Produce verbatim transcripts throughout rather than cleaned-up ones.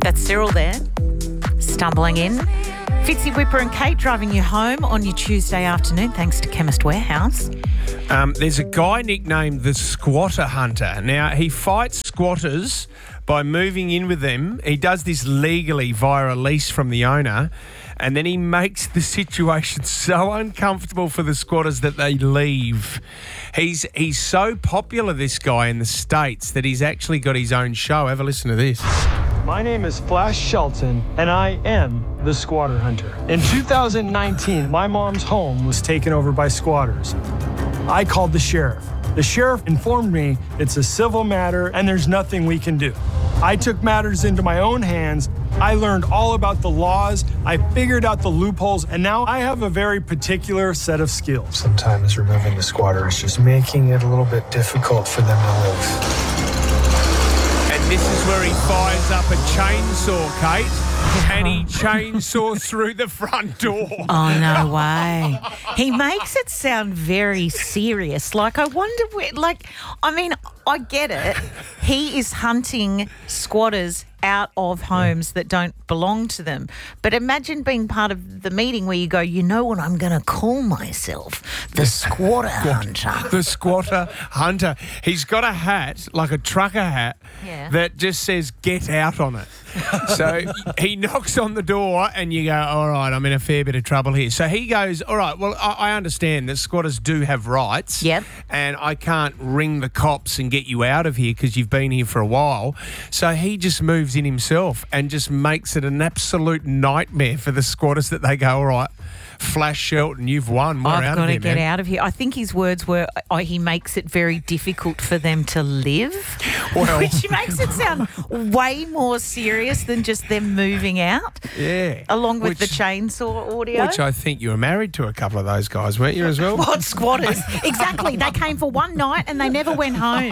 That's Cyril there, stumbling in. Fitzy, Whipper and Kate driving you home on your Tuesday afternoon thanks to Chemist Warehouse. Um, there's a guy nicknamed the Squatter Hunter. Now, he fights squatters by moving in with them. He does this legally via a lease from the owner, and then he makes the situation so uncomfortable for the squatters that they leave. He's he's so popular, this guy, in the States that he's actually got his own show. Have a listen to this. My name is Flash Shelton, and I am the Squatter Hunter. In two thousand nineteen, my mom's home was taken over by squatters. I called the sheriff. The sheriff informed me it's a civil matter and there's nothing we can do. I took matters into my own hands. I learned all about the laws. I figured out the loopholes, and now I have a very particular set of skills. Sometimes removing the squatter is just making it a little bit difficult for them to live. This is where he fires up a chainsaw, Kate, and he chainsaws through the front door. Oh, no way. He makes it sound very serious. Like, I wonder where, like, I mean, I get it. He is hunting squatters out of homes that don't belong to them. But imagine being part of the meeting where you go, you know what I'm going to call myself? The Squatter Hunter. The Squatter Hunter. He's got a hat, like a trucker hat, yeah. that just says get out on it. So he knocks on the door and you go, all right, I'm in a fair bit of trouble here. So he goes, all right, well, I, I understand that squatters do have rights. Yep. And I can't ring the cops and get you out of here because you've been here for a while. So he just moves in himself and just makes it an absolute nightmare for the squatters that they go, all right, Flash Shelton, you've won. We're I've out got of to here, get man. out of here. I think his words were, oh, he makes it very difficult for them to live, Well, which makes it sound way more serious than just them moving out. Yeah. Along with Which- the chainsaw audio. Which I think you were married to a couple of those guys, weren't you, as well? What, squatters? Exactly. They came for one night and they never went home.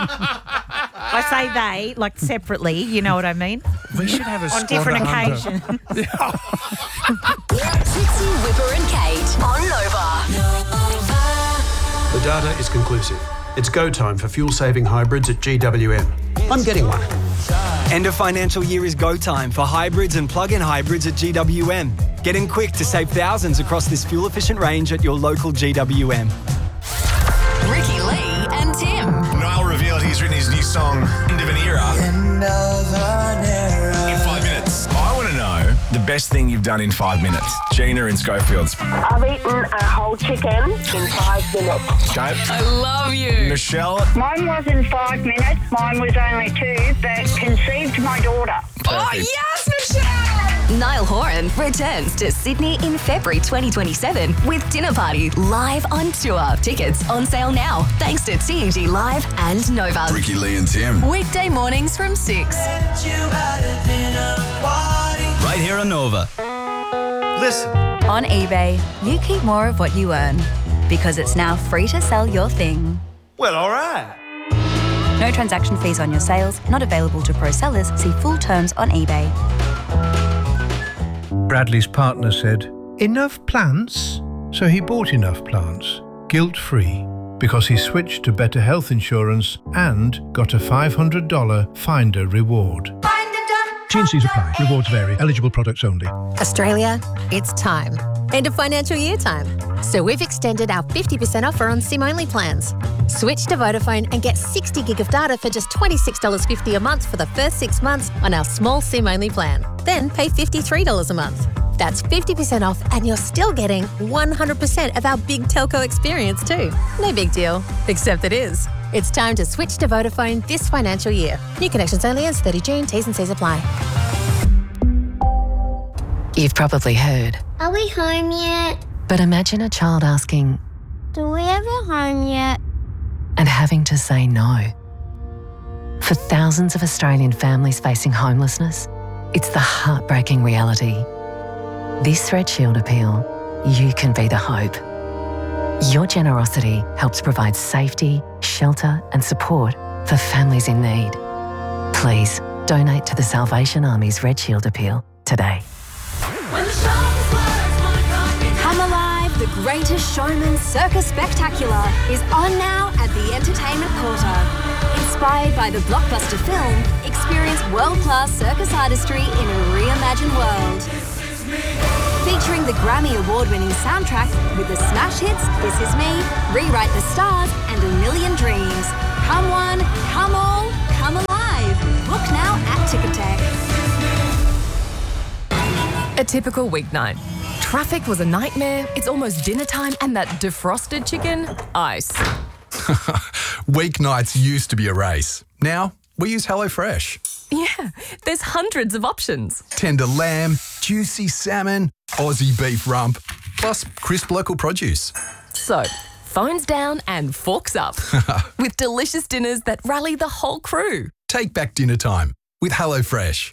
I say they, like separately, you know what I mean? We should have a On squatter different hunter. occasions. Fitzy, Whipper and Kate on Nova. The data is conclusive. It's go time for fuel-saving hybrids at G W M. I'm getting one. End of financial year is go time for hybrids and plug-in hybrids at G W M. Get in quick to save thousands across this fuel-efficient range at your local G W M. Ricky Lee and Tim. Niall revealed he's written his new song, End of an Era, End of an era. in five minutes. I want to know the best thing you've done in five minutes. Gina in Schofields. I've eaten a whole chicken in five minutes. Okay. I love you. Michelle. Mine wasn't five minutes. Mine was only two, but conceived my daughter. Oh, yes, Michelle! Niall Horan returns to Sydney in February twenty twenty-seven with Dinner Party live on tour. Tickets on sale now, thanks to T N G Live and Nova. Ricky Lee and Tim. Weekday mornings from six. Right here on Nova. Listen. On eBay, you keep more of what you earn because it's now free to sell your thing. Well, all right. No transaction fees on your sales, not available to pro sellers. See full terms on eBay. Bradley's partner said, enough plants? So he bought enough plants, guilt-free, because he switched to Better Health Insurance and got a five hundred dollars Finder reward. T and Cs apply. Rewards vary. Eligible products only. Australia, it's time. End of financial year time. So we've extended our fifty percent offer on SIM-only plans. Switch to Vodafone and get sixty gig of data for just twenty-six dollars fifty a month for the first six months on our small SIM-only plan. Then pay fifty-three dollars a month. That's fifty percent off and you're still getting one hundred percent of our big telco experience too. No big deal, except it is. It's time to switch to Vodafone this financial year. New connections only ends thirty June. T's and C's apply. You've probably heard, Are we home yet? but imagine a child asking Do we ever home yet? and having to say no. For thousands of Australian families facing homelessness, it's the heartbreaking reality. This Red Shield appeal, you can be the hope. Your generosity helps provide safety, shelter and support for families in need. Please donate to the Salvation Army's Red Shield appeal today. Come Alive, the Greatest Showman Circus Spectacular is on now at the Entertainment Quarter. Inspired by the blockbuster film, experience world-class circus artistry in a reimagined world. Featuring the Grammy Award-winning soundtrack with the smash hits This Is Me, Rewrite the Stars and A Million Dreams. Come one, come all, come alive. Book now at Ticketek. A typical weeknight. Traffic was a nightmare, it's almost dinner time, and that defrosted chicken, ice. Weeknights used to be a race. Now, we use HelloFresh. Yeah, there's hundreds of options. Tender lamb, juicy salmon, Aussie beef rump, plus crisp local produce. So, phones down and forks up. With delicious dinners that rally the whole crew. Take back dinner time with HelloFresh.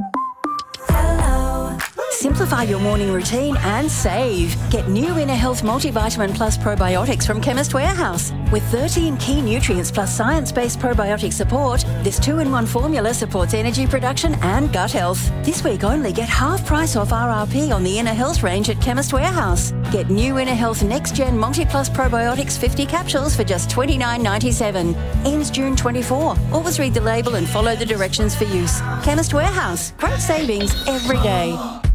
Simplify your morning routine and save. Get new Inner Health Multivitamin Plus Probiotics from Chemist Warehouse. With thirteen key nutrients plus science-based probiotic support, this two-in-one formula supports energy production and gut health. This week only, get half price off R R P on the Inner Health range at Chemist Warehouse. Get new Inner Health Next Gen Multi-Plus Probiotics fifty capsules for just twenty-nine ninety-seven. Ends June twenty-fourth. Always read the label and follow the directions for use. Chemist Warehouse. Great savings every day.